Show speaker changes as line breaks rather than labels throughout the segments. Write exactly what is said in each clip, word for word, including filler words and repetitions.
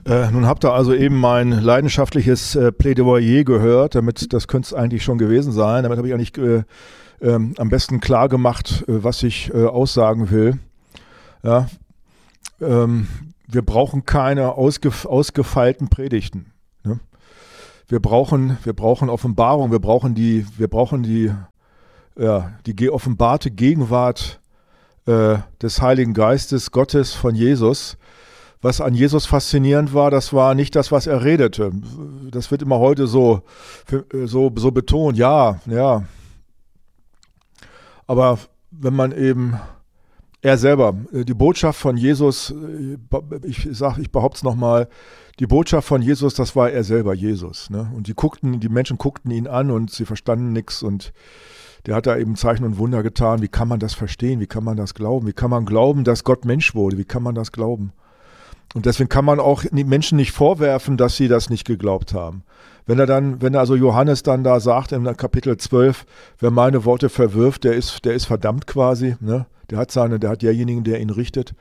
Äh, nun habt ihr also eben mein leidenschaftliches äh, Plädoyer gehört, damit, das könnte es eigentlich schon gewesen sein. Damit habe ich eigentlich äh, ähm, am besten klar gemacht, äh, was ich äh, aussagen will. Ja, ähm, wir brauchen keine ausgef- ausgefeilten Predigten. Ne? Wir brauchen, wir brauchen Offenbarung, wir brauchen die, wir brauchen die, ja, die ge- offenbarte Gegenwart äh, des Heiligen Geistes Gottes von Jesus. Was an Jesus faszinierend war, das war nicht das, was er redete. Das wird immer heute so, so, so betont, ja, ja. Aber wenn man eben, er selber, die Botschaft von Jesus, ich sage, ich behaupte es nochmal, die Botschaft von Jesus, das war er selber, Jesus. Ne? Und die guckten, die Menschen guckten ihn an und sie verstanden nichts und der hat da eben Zeichen und Wunder getan. Wie kann man das verstehen? Wie kann man das glauben? Wie kann man glauben, dass Gott Mensch wurde? Wie kann man das glauben? Und deswegen kann man auch die Menschen nicht vorwerfen, dass sie das nicht geglaubt haben. Wenn er dann, wenn also Johannes dann da sagt in Kapitel zwölf, wer meine Worte verwirft, der ist, der ist verdammt quasi, ne? Der hat seine, der hat derjenigen, der ihn richtet.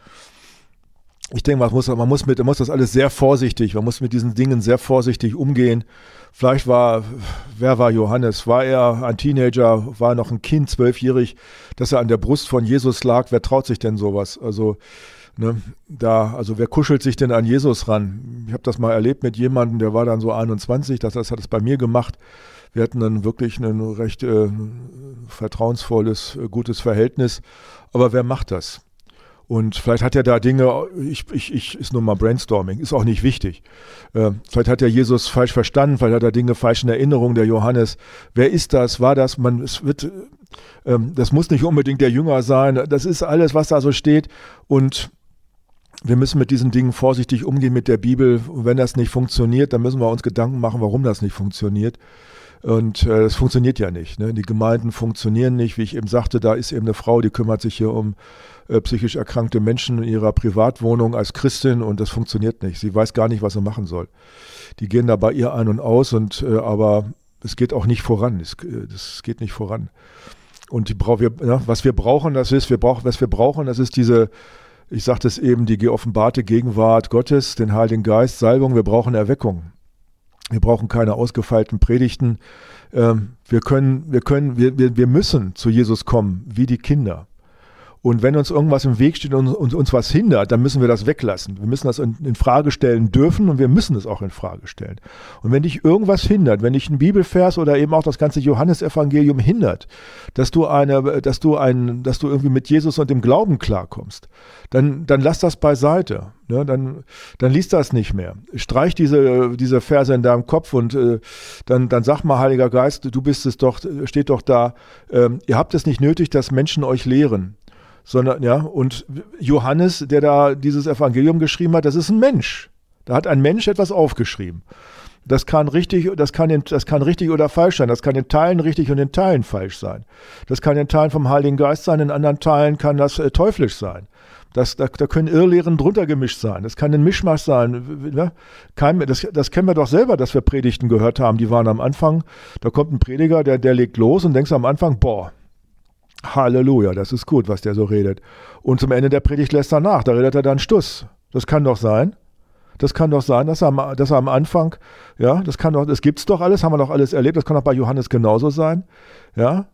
Ich denke, man muss, man muss mit, man muss das alles sehr vorsichtig, man muss mit diesen Dingen sehr vorsichtig umgehen. Vielleicht war, wer war Johannes? War er ein Teenager? War er noch ein Kind, zwölfjährig, dass er an der Brust von Jesus lag? Wer traut sich denn sowas? Also, Ne, da, also wer kuschelt sich denn an Jesus ran? Ich habe das mal erlebt mit jemandem, der war dann so einundzwanzig, das, das hat es bei mir gemacht. Wir hatten dann wirklich ein recht äh, vertrauensvolles, äh, gutes Verhältnis. Aber wer macht das? Und vielleicht hat er da Dinge, ich, ich, ich ist nur mal Brainstorming, ist auch nicht wichtig. Äh, vielleicht hat er Jesus falsch verstanden, vielleicht hat er Dinge falsch in Erinnerung, der Johannes. Wer ist das? War das? Man, es wird, äh, das muss nicht unbedingt der Jünger sein. Das ist alles, was da so steht. Und wir müssen mit diesen Dingen vorsichtig umgehen mit der Bibel. Und wenn das nicht funktioniert, dann müssen wir uns Gedanken machen, warum das nicht funktioniert. Und äh, das funktioniert ja nicht. Ne? Die Gemeinden funktionieren nicht. Wie ich eben sagte, da ist eben eine Frau, die kümmert sich hier um äh, psychisch erkrankte Menschen in ihrer Privatwohnung als Christin und das funktioniert nicht. Sie weiß gar nicht, was sie machen soll. Die gehen da bei ihr ein und aus, und äh, aber es geht auch nicht voran. Es, äh, das geht nicht voran. Und die brauch, wir, ja, was wir brauchen, das ist, wir brauchen, was wir brauchen, das ist diese, ich sagte es eben, die geoffenbarte Gegenwart Gottes, den Heiligen Geist, Salbung. Wir brauchen Erweckung. Wir brauchen keine ausgefeilten Predigten. Ähm, wir können, wir können, wir, wir, wir müssen zu Jesus kommen, wie die Kinder. Und wenn uns irgendwas im Weg steht und uns, uns was hindert, dann müssen wir das weglassen. Wir müssen das in, in Frage stellen dürfen und wir müssen es auch in Frage stellen. Und wenn dich irgendwas hindert, wenn dich ein Bibelvers oder eben auch das ganze Johannesevangelium hindert, dass du eine, dass du ein, dass du irgendwie mit Jesus und dem Glauben klarkommst, dann, dann lass das beiseite. Ne? Dann, dann lies das nicht mehr. Streich diese, diese Verse in deinem Kopf und äh, dann, dann sag mal, Heiliger Geist, du bist es doch, steht doch da, äh, ihr habt es nicht nötig, dass Menschen euch lehren. Sondern, ja, und Johannes, der da dieses Evangelium geschrieben hat, das ist ein Mensch. Da hat ein Mensch etwas aufgeschrieben. Das kann richtig, das kann, in, das kann richtig oder falsch sein. Das kann in Teilen richtig und in Teilen falsch sein. Das kann in Teilen vom Heiligen Geist sein, in anderen Teilen kann das äh, teuflisch sein. Das, da, da können Irrlehren drunter gemischt sein. Das kann ein Mischmasch sein. Ne? Kein, das, das kennen wir doch selber, dass wir Predigten gehört haben. Die waren am Anfang, da kommt ein Prediger, der, der legt los und denkst am Anfang, boah, Halleluja, das ist gut, was der so redet. Und zum Ende der Predigt lässt er nach, da redet er dann Stuss. Das kann doch sein. Das kann doch sein, dass er am, dass er am Anfang, ja, das kann doch, das gibt's doch alles, haben wir doch alles erlebt, das kann doch bei Johannes genauso sein. Ja.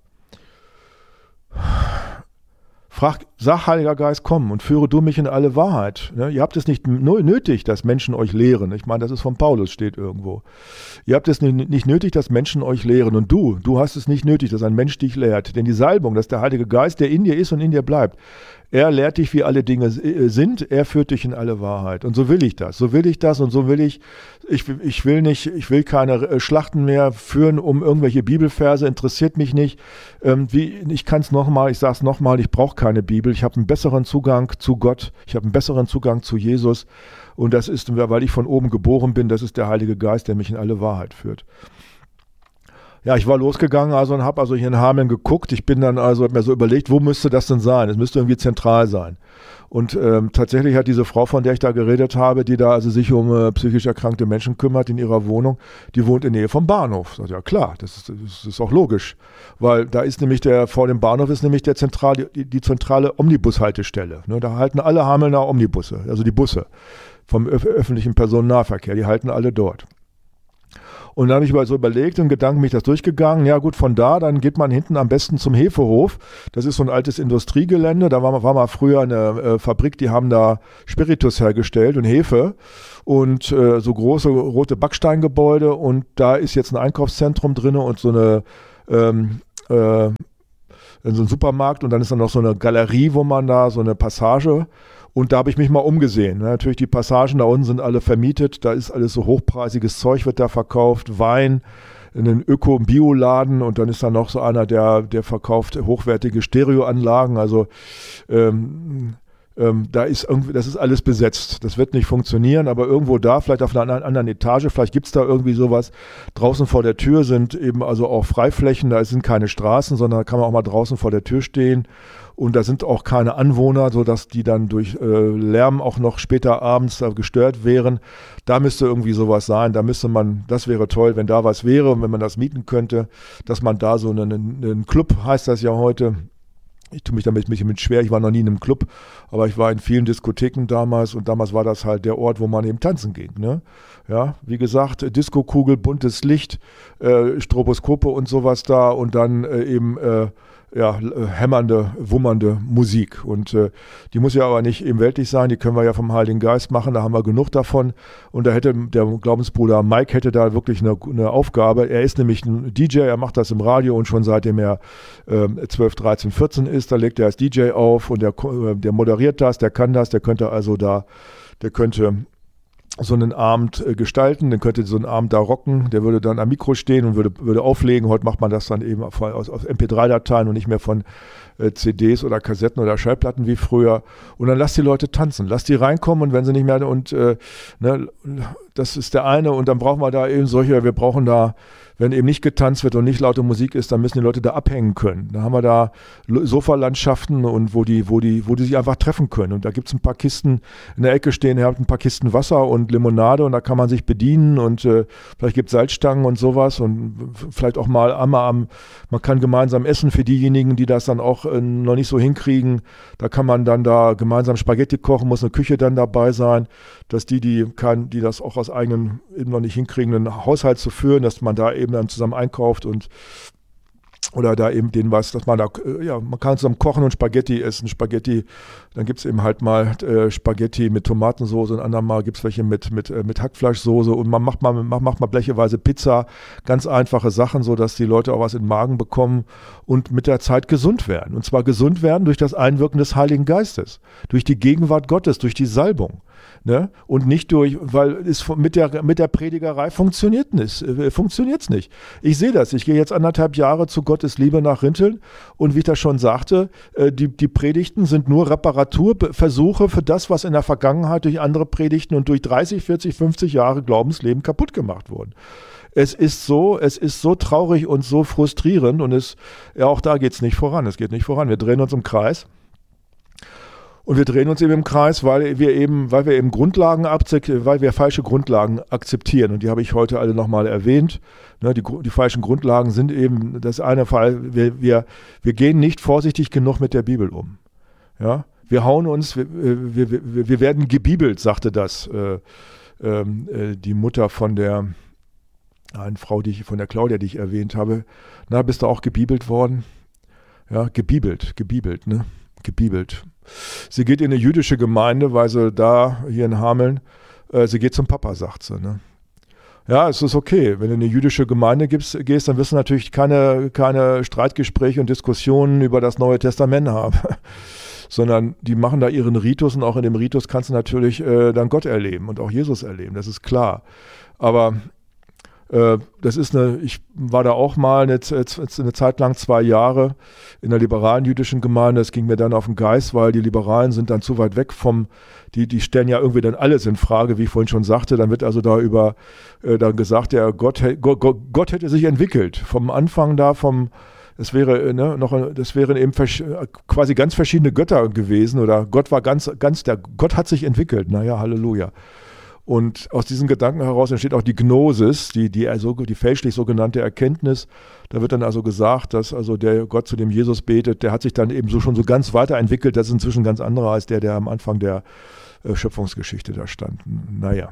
Frag, sag, Heiliger Geist, komm und führe du mich in alle Wahrheit. Ne? Ihr habt es nicht nötig, dass Menschen euch lehren. Ich meine, das ist von Paulus, steht irgendwo. Ihr habt es nicht nötig, dass Menschen euch lehren. Und du, du hast es nicht nötig, dass ein Mensch dich lehrt. Denn die Salbung, das ist der Heilige Geist, der in dir ist und in dir bleibt. Er lehrt dich, wie alle Dinge sind. Er führt dich in alle Wahrheit. Und so will ich das. So will ich das und so will ich. Ich, ich will nicht, ich will keine Schlachten mehr führen um irgendwelche Bibelverse. Interessiert mich nicht. Ähm, wie, ich kann es nochmal, ich sage es nochmal, ich brauche keine Bibel. Ich habe einen besseren Zugang zu Gott. Ich habe einen besseren Zugang zu Jesus. Und das ist, weil ich von oben geboren bin, das ist der Heilige Geist, der mich in alle Wahrheit führt. Ja, ich war losgegangen also und habe also hier in Hameln geguckt. Ich bin dann also, hab mir so überlegt, wo müsste das denn sein? Es müsste irgendwie zentral sein. Und ähm, tatsächlich hat diese Frau, von der ich da geredet habe, die da also sich um äh, psychisch erkrankte Menschen kümmert in ihrer Wohnung, die wohnt in Nähe vom Bahnhof. Sag, ja klar, das ist, das ist auch logisch, weil da ist nämlich der, vor dem Bahnhof ist nämlich der zentrale, die, die zentrale Omnibushaltestelle. Ne, da halten alle Hamelner Omnibusse, also die Busse vom öf- öffentlichen Personennahverkehr, die halten alle dort. Und dann habe ich mal so überlegt, im Gedanken bin ich das durchgegangen. Ja gut, von da, dann geht man hinten am besten zum Hefehof. Das ist so ein altes Industriegelände. Da war, war mal früher eine äh, Fabrik, die haben da Spiritus hergestellt und Hefe. Und äh, so große rote Backsteingebäude. Und da ist jetzt ein Einkaufszentrum drin und so eine ähm, äh, so ein Supermarkt. Und dann ist da noch so eine Galerie, wo man da so eine Passage. Und da habe ich mich mal umgesehen. Natürlich, die Passagen da unten sind alle vermietet. Da ist alles so hochpreisiges Zeug, wird da verkauft. Wein, in einen Öko- und Bioladen. Und dann ist da noch so einer, der, der verkauft hochwertige Stereoanlagen. Also ähm, ähm, da ist irgendwie, das ist alles besetzt. Das wird nicht funktionieren, aber irgendwo da, vielleicht auf einer anderen Etage, vielleicht gibt es da irgendwie sowas. Draußen vor der Tür sind eben also auch Freiflächen. Da sind keine Straßen, sondern da kann man auch mal draußen vor der Tür stehen. Und da sind auch keine Anwohner, sodass die dann durch äh, Lärm auch noch später abends äh, gestört wären. Da müsste irgendwie sowas sein. Da müsste man, das wäre toll, wenn da was wäre und wenn man das mieten könnte, dass man da so einen, einen Club, heißt das ja heute. Ich tue mich damit mich mit schwer, ich war noch nie in einem Club, aber ich war in vielen Diskotheken damals und damals war das halt der Ort, wo man eben tanzen ging. Ne? Ja, wie gesagt, Diskokugel, buntes Licht, äh, Stroboskope und sowas da und dann äh, eben äh, ja, äh, hämmernde, wummernde Musik. Und äh, die muss ja aber nicht eben weltlich sein, die können wir ja vom Heiligen Geist machen, da haben wir genug davon. Und da hätte der Glaubensbruder Mike hätte da wirklich eine, eine Aufgabe. Er ist nämlich ein D J, er macht das im Radio und schon seitdem er äh, zwölf, dreizehn, vierzehn ist, da legt er als D J auf und der, der moderiert das, der kann das, der könnte also da, der könnte so einen Abend äh, gestalten, dann könnte so einen Abend da rocken, der würde dann am Mikro stehen und würde, würde auflegen. Heute macht man das dann eben auf, aus, aus M P drei Dateien und nicht mehr von äh, C Ds oder Kassetten oder Schallplatten wie früher. Und dann lass die Leute tanzen, lass die reinkommen und wenn sie nicht mehr, und äh, ne, das ist der eine und dann brauchen wir da eben solche, wir brauchen da, wenn eben nicht getanzt wird und nicht laute Musik ist, dann müssen die Leute da abhängen können. Dann haben wir da Sofalandschaften und wo die, wo die, wo die sich einfach treffen können. Und da gibt es ein paar Kisten in der Ecke stehen, ihr habt ein paar Kisten Wasser und Limonade und da kann man sich bedienen und äh, vielleicht gibt es Salzstangen und sowas und vielleicht auch mal einmal am, man kann gemeinsam essen für diejenigen, die das dann auch äh, noch nicht so hinkriegen. Da kann man dann da gemeinsam Spaghetti kochen, muss eine Küche dann dabei sein, dass die, die kann, die das auch aus eigenen eben noch nicht hinkriegen, einen Haushalt zu führen, dass man da eben dann zusammen einkauft und oder da eben den was, dass man da, ja, man kann zusammen kochen und Spaghetti essen. Spaghetti, dann gibt es eben halt mal äh, Spaghetti mit Tomatensoße und andermal gibt es welche mit, mit, äh, mit Hackfleischsoße und man macht mal, macht, macht mal blecheweise Pizza, ganz einfache Sachen, sodass die Leute auch was in den Magen bekommen und mit der Zeit gesund werden. Und zwar gesund werden durch das Einwirken des Heiligen Geistes, durch die Gegenwart Gottes, durch die Salbung. Ne? Und nicht durch, weil es mit der, mit der Predigerei funktioniert nicht, äh, funktioniert's nicht. Ich sehe das, ich gehe jetzt anderthalb Jahre zu Gottes Liebe nach Rinteln und wie ich das schon sagte, äh, die, die Predigten sind nur Reparaturversuche für das, was in der Vergangenheit durch andere Predigten und durch dreißig, vierzig, fünfzig Jahre Glaubensleben kaputt gemacht wurden. Es ist so, es ist so traurig und so frustrierend und es, ja, auch da geht's nicht voran, es geht nicht voran, wir drehen uns im Kreis. Und wir drehen uns eben im Kreis, weil wir eben, weil wir eben Grundlagen akzeptieren, weil wir falsche Grundlagen akzeptieren. Und die habe ich heute alle nochmal erwähnt. Ne, die, die falschen Grundlagen sind eben das eine Fall, wir, wir, wir gehen nicht vorsichtig genug mit der Bibel um. Ja? Wir hauen uns, wir, wir, wir, wir werden gebibelt, sagte das äh, äh, die Mutter von der eine Frau, die ich, von der Claudia, die ich erwähnt habe. Na, bist du auch gebibelt worden? Ja, gebibelt, gebibelt, ne? Gebibelt. Sie geht in eine jüdische Gemeinde, weil sie da, hier in Hameln, äh, sie geht zum Papa, sagt sie. Ne? Ja, es ist okay. Wenn du in eine jüdische Gemeinde gibst, gehst, dann wirst du natürlich keine, keine Streitgespräche und Diskussionen über das Neue Testament haben. Sondern die machen da ihren Ritus und auch in dem Ritus kannst du natürlich äh, dann Gott erleben und auch Jesus erleben, das ist klar. Aber Äh, das ist eine, ich war da auch mal eine, eine Zeit lang, zwei Jahre in der liberalen jüdischen Gemeinde. Das ging mir dann auf den Geist, weil die Liberalen sind dann zu weit weg vom, die, die stellen ja irgendwie dann alles in Frage, wie ich vorhin schon sagte. Dann wird also da über, äh, dann gesagt, der Gott, Gott, Gott hätte sich entwickelt. Vom Anfang da, vom, es wäre, ne, noch, das wären eben quasi ganz verschiedene Götter gewesen oder Gott war ganz, ganz, der Gott hat sich entwickelt. Naja, Halleluja. Und aus diesen Gedanken heraus entsteht auch die Gnosis, die, die, also die fälschlich sogenannte Erkenntnis. Da wird dann also gesagt, dass also der Gott, zu dem Jesus betet, der hat sich dann eben so schon so ganz weiterentwickelt. Das ist inzwischen ganz anderer als der, der am Anfang der äh, Schöpfungsgeschichte da stand. Naja.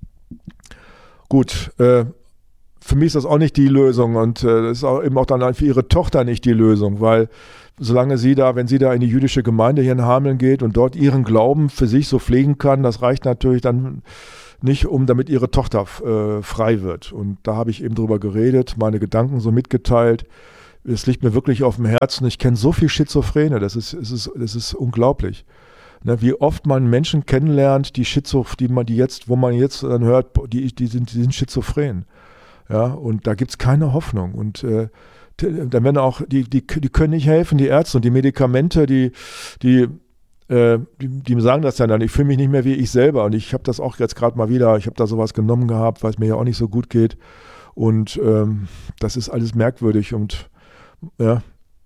Gut, äh, für mich ist das auch nicht die Lösung und äh, das ist auch eben auch dann für ihre Tochter nicht die Lösung, weil solange sie da, wenn sie da in die jüdische Gemeinde hier in Hameln geht und dort ihren Glauben für sich so pflegen kann, das reicht natürlich dann nicht, um damit ihre Tochter äh, frei wird. Und da habe ich eben drüber geredet, meine Gedanken so mitgeteilt. Es liegt mir wirklich auf dem Herzen. Ich kenne so viel Schizophrene, das ist, es ist, das ist unglaublich. Ne, wie oft man Menschen kennenlernt, die Schizoph, die man, die jetzt, wo man jetzt dann hört, die, die sind, die sind schizophren. Ja, und da gibt es keine Hoffnung. Und äh, dann werden auch, die, die, die können nicht helfen, die Ärzte und die Medikamente, die, die, äh, die, die sagen das dann, ich fühle mich nicht mehr wie ich selber und ich habe das auch jetzt gerade mal wieder, ich habe da sowas genommen gehabt, weil es mir ja auch nicht so gut geht und ähm, das ist alles merkwürdig und ja,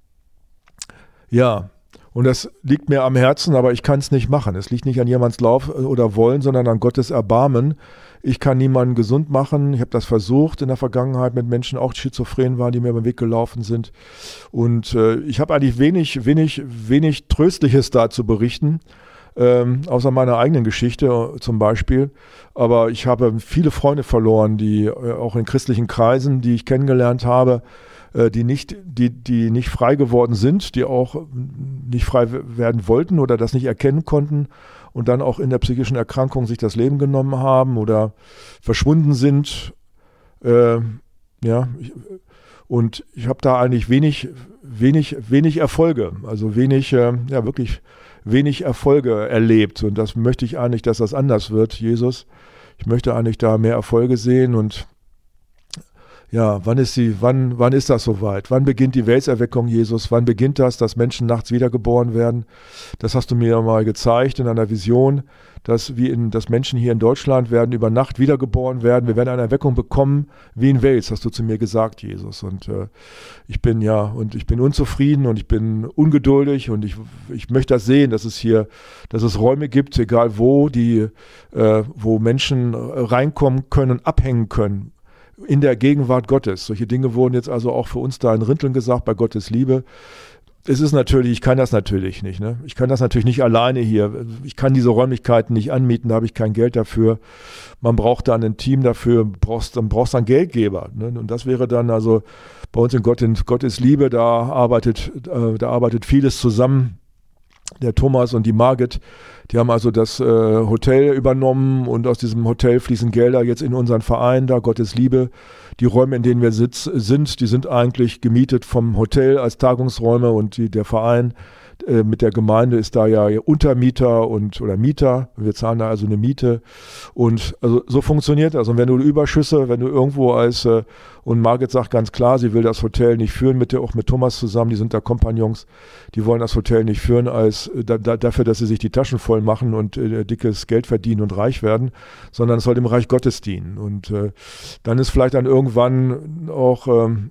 ja, und das liegt mir am Herzen, aber ich kann es nicht machen. Es liegt nicht an jemands Lauf oder Wollen, sondern an Gottes Erbarmen. Ich kann niemanden gesund machen. Ich habe das versucht in der Vergangenheit mit Menschen, auch schizophren waren, die mir über den Weg gelaufen sind. Und äh, ich habe eigentlich wenig, wenig, wenig Tröstliches da zu berichten, ähm, außer meiner eigenen Geschichte äh, zum Beispiel. Aber ich habe viele Freunde verloren, die äh, auch in christlichen Kreisen, die ich kennengelernt habe, äh, die nicht, die, die nicht frei geworden sind, die auch nicht frei werden wollten oder das nicht erkennen konnten. Und dann auch in der psychischen Erkrankung sich das Leben genommen haben oder verschwunden sind. Äh, ja, ich, und ich habe da eigentlich wenig, wenig, wenig Erfolge, also wenig, äh, ja wirklich wenig Erfolge erlebt. Und das möchte ich eigentlich, dass das anders wird, Jesus. Ich möchte eigentlich da mehr Erfolge sehen und ja, wann ist sie, wann, wann ist das soweit? Wann beginnt die Weltserweckung, Jesus? Wann beginnt das, dass Menschen nachts wiedergeboren werden? Das hast du mir mal gezeigt in einer Vision, dass, wie in, dass Menschen hier in Deutschland werden über Nacht wiedergeboren werden. Wir werden eine Erweckung bekommen, wie in Wales, hast du zu mir gesagt, Jesus. Und äh, ich bin ja, und ich bin unzufrieden und ich bin ungeduldig und ich, ich möchte das sehen, dass es hier, dass es Räume gibt, egal wo, die, äh, wo Menschen reinkommen können und abhängen können. In der Gegenwart Gottes. Solche Dinge wurden jetzt also auch für uns da in Rinteln gesagt, bei Gottes Liebe. Es ist natürlich, ich kann das natürlich nicht. Ne? Ich kann das natürlich nicht alleine hier. Ich kann diese Räumlichkeiten nicht anmieten, da habe ich kein Geld dafür. Man braucht dann ein Team dafür, brauchst, dann brauchst du einen Geldgeber. Ne? Und das wäre dann also bei uns in Gott, in Gottes Liebe, da arbeitet, äh, da arbeitet vieles zusammen. Der Thomas und die Margit, die haben also das äh, Hotel übernommen und aus diesem Hotel fließen Gelder jetzt in unseren Verein, da Gottes Liebe. Die Räume, in denen wir sitz, sind, die sind eigentlich gemietet vom Hotel als Tagungsräume und die, der Verein äh, mit der Gemeinde ist da ja Untermieter und oder Mieter. Wir zahlen da also eine Miete und also so funktioniert das. Und wenn du Überschüsse, wenn du irgendwo als äh, und Margit sagt ganz klar, sie will das Hotel nicht führen, mit der, auch mit Thomas zusammen, die sind da Kompagnons, die wollen das Hotel nicht führen als da, da, dafür, dass sie sich die Taschen voll machen und äh, dickes Geld verdienen und reich werden, sondern es soll dem Reich Gottes dienen. Und äh, dann ist vielleicht dann irgendwann auch ähm,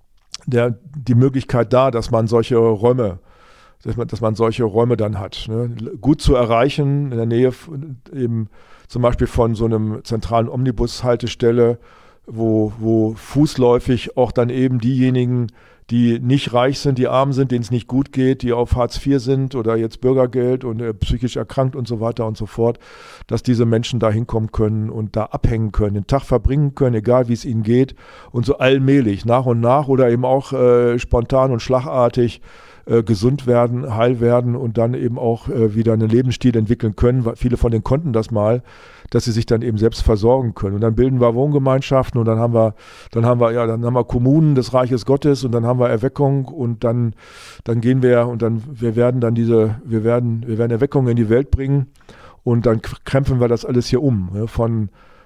der, die Möglichkeit da, dass man solche Räume Dass man, dass man solche Räume dann hat. Ne? Gut zu erreichen, in der Nähe eben zum Beispiel von so einem zentralen Omnibushaltestelle, wo, wo fußläufig auch dann eben diejenigen, die nicht reich sind, die arm sind, denen es nicht gut geht, die auf Hartz vier sind oder jetzt Bürgergeld und äh, psychisch erkrankt und so weiter und so fort, dass diese Menschen da hinkommen können und da abhängen können, den Tag verbringen können, egal wie es ihnen geht und so allmählich, nach und nach oder eben auch äh, spontan und schlagartig äh, gesund werden, heil werden und dann eben auch äh, wieder einen Lebensstil entwickeln können. Weil viele von denen konnten das mal, dass sie sich dann eben selbst versorgen können. Und dann bilden wir Wohngemeinschaften und dann haben wir, dann haben wir, ja, dann haben wir Kommunen des Reiches Gottes und dann haben wir Erweckung und dann, dann gehen wir und dann, wir werden dann diese, wir werden, wir werden Erweckung in die Welt bringen und dann krempeln wir das alles hier um, ne, von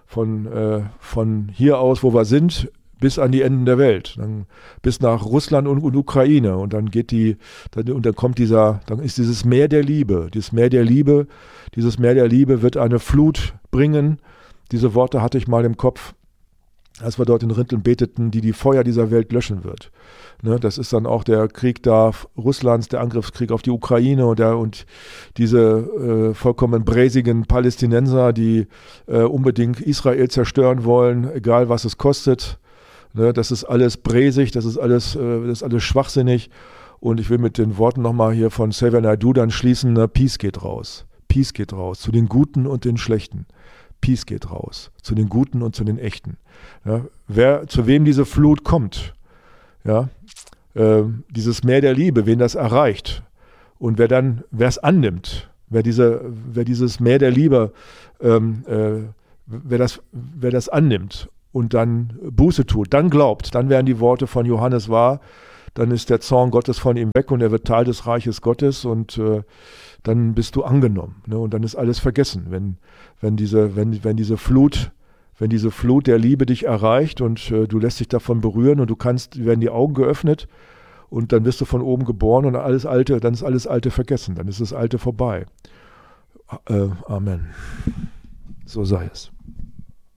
von, äh, von hier aus, wo wir sind, bis an die Enden der Welt, dann bis nach Russland und, und Ukraine und dann geht die, dann, und dann kommt dieser, dann ist dieses Meer der Liebe, dieses Meer der Liebe, dieses Meer der Liebe wird eine Flut bringen. Diese Worte hatte ich mal im Kopf, als wir dort in Rinteln beteten, die die Feuer dieser Welt löschen wird. Ne, das ist dann auch der Krieg da Russlands, der Angriffskrieg auf die Ukraine und, der, und diese äh, vollkommen bräsigen Palästinenser, die äh, unbedingt Israel zerstören wollen, egal was es kostet. Ne, das ist alles bräsig, das ist alles, äh, das ist alles schwachsinnig. Und ich will mit den Worten nochmal hier von Xavier Naidoo dann schließen, ne, Peace geht raus. Peace geht raus zu den Guten und den Schlechten. Peace geht raus zu den Guten und zu den Echten. Ja, wer, zu wem diese Flut kommt, ja, äh, dieses Meer der Liebe, wen das erreicht und wer dann, wer es annimmt, wer, diese, wer dieses Meer der Liebe, ähm, äh, wer, das, wer das annimmt und dann Buße tut, dann glaubt, dann werden die Worte von Johannes wahr, dann ist der Zorn Gottes von ihm weg und er wird Teil des Reiches Gottes und äh, dann bist du angenommen, ne? Und dann ist alles vergessen, wenn, wenn, diese, wenn, wenn diese Flut, wenn diese Flut der Liebe dich erreicht und äh, du lässt dich davon berühren und du kannst, werden die Augen geöffnet und dann wirst du von oben geboren und alles Alte, dann ist alles Alte vergessen, dann ist das Alte vorbei. Äh, Amen. So sei es.